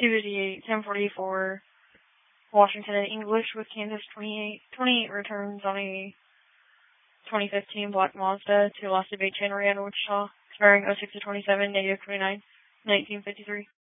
258, 1044, Washington in English with Kansas 28 returns on a 2015 Black Mazda to Las Bay Chain Area in Wichita, expiring 06/27, -29, 1953.